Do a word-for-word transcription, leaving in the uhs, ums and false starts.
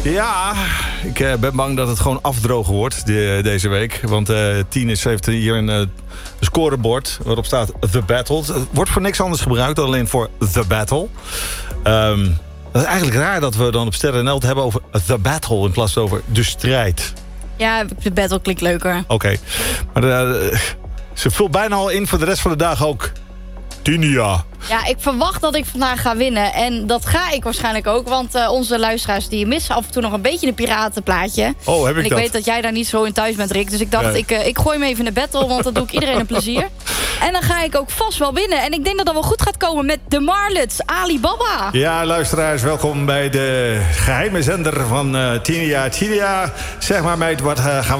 Ja, ik uh, ben bang dat het gewoon afdrogen wordt de, deze week. Want uh, Tines heeft hier een uh, scorebord waarop staat The Battle. Het wordt voor niks anders gebruikt dan alleen voor The Battle. Um, dat is eigenlijk raar dat we dan op Sterren N L het hebben over The Battle in plaats van over de strijd. Ja, de battle klinkt leuker. Oké, okay. Maar uh, ze vult bijna al in voor de rest van de dag ook. Tinia. Ja, ik verwacht dat ik vandaag ga winnen. En dat ga ik waarschijnlijk ook. Want uh, onze luisteraars die missen af en toe nog een beetje een piratenplaatje. Oh, heb ik en ik dat? weet dat jij daar niet zo in thuis bent, Rick. Dus ik dacht, Nee. ik, uh, ik gooi hem even in de battle. Want dat doe ik iedereen een plezier. En dan ga ik ook vast wel winnen. En ik denk dat dat wel goed gaat komen met de Marlets, Alibaba. Ja, luisteraars, welkom bij de geheime zender van uh, Tinia. Tinia, zeg maar meid, wat uh, gaan we